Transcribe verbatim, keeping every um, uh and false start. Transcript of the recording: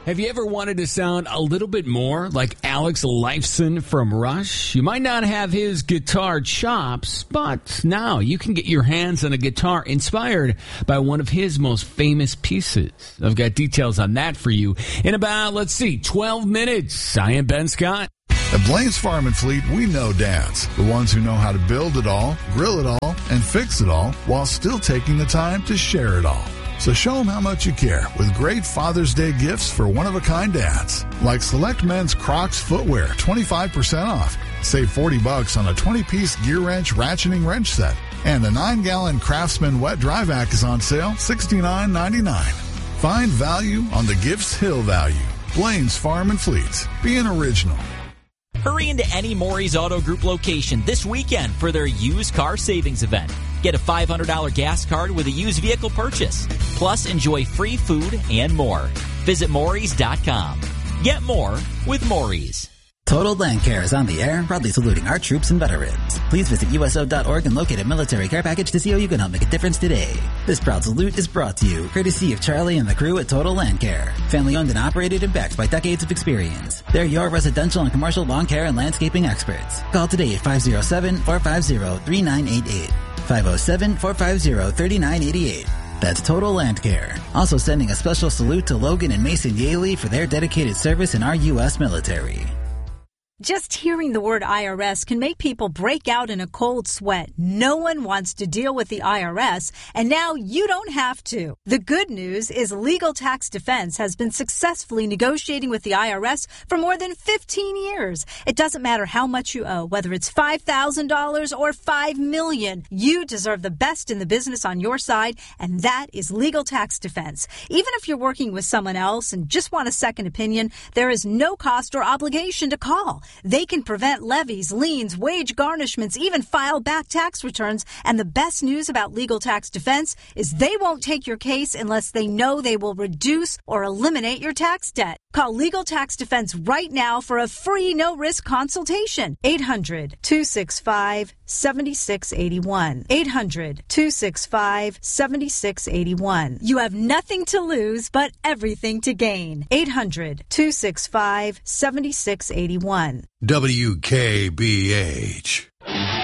Have you ever wanted to sound a little bit more like Alex Lifeson from Rush? You might not have his guitar chops, but now you can get your hands on a guitar inspired by one of his most famous pieces. I've got details on that for you in about, let's see, twelve minutes. I am Ben Scott. At Blaine's Farm and Fleet, we know dads, the ones who know how to build it all, grill it all, and fix it all while still taking the time to share it all. So show them how much you care with great Father's Day gifts for one-of-a-kind dads. Like select men's Crocs footwear, twenty-five percent off. Save forty bucks on a twenty-piece gear wrench ratcheting wrench set. And the nine-gallon Craftsman wet dry vac is on sale, sixty-nine ninety-nine. Find value on the Gifts Hill value. Blaine's Farm and Fleet. Be an original. Hurry into any Maury's Auto Group location this weekend for their used car savings event. Get a five hundred dollars gas card with a used vehicle purchase. Plus, enjoy free food and more. Visit Maury's dot com. Get more with Maury's. Total Land Care is on the air, proudly saluting our troops and veterans. Please visit U S O dot org and locate a military care package to see how you can help make a difference today. This proud salute is brought to you, courtesy of Charlie and the crew at Total Land Care. Family owned and operated and backed by decades of experience. They're your residential and commercial lawn care and landscaping experts. Call today at five oh seven, four five oh, three nine eight eight. five oh seven, four five oh, three nine eight eight. That's Total Land Care. Also sending a special salute to Logan and Mason Yaley for their dedicated service in our U S military. Just hearing the word I R S can make people break out in a cold sweat. No one wants to deal with the I R S, and now you don't have to. The good news is Legal Tax Defense has been successfully negotiating with the I R S for more than fifteen years. It doesn't matter how much you owe, whether it's five thousand dollars or five million dollars. You deserve the best in the business on your side, and that is Legal Tax Defense. Even if you're working with someone else and just want a second opinion, there is no cost or obligation to call. They can prevent levies, liens, wage garnishments, even file back tax returns. And the best news about Legal Tax Defense is they won't take your case unless they know they will reduce or eliminate your tax debt. Call Legal Tax Defense right now for a free no-risk consultation. eight hundred, two six five, seven six eight one. eight hundred, two six five, seven six eight one. You have nothing to lose but everything to gain. eight hundred, two six five, seven six eight one. W K B H.